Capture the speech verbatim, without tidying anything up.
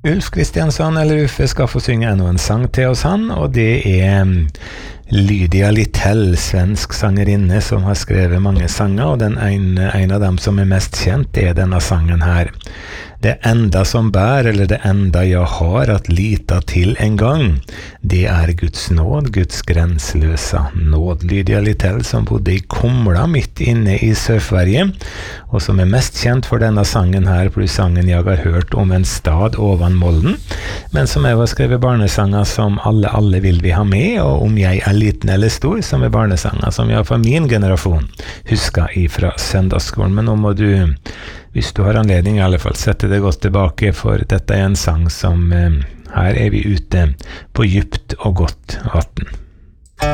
Ulf Kristiansson, eller Uffe, skal få synge enda en sang til oss han, og det er Lydia Littell, svensk sangerinne som har skrevet mange sanger, og den en, en av dem som er mest kjent er denne sangen her. Det enda som bär, eller det enda jag har att lita till en gång, det är Guds nåd, Guds gränslösa nåd. Lydia Littell som bodde i Kumla mitt inne i Sør-Sverige, og som er mest kjent for denne sangen her, pluss sangen jeg har hørt om en stad ovan Molden, men som jeg har skrevet barnesanger som alle, alle vil vi ha med, og om jeg er liten eller stor, som er barnesanger som jeg for min generasjon husker ifra søndagsskolen. Men nå må du, hvis du har anledning i alle fall, sette det godt tilbake, for dette er en sang som, eh, her er vi ute på dypt og godt vatten.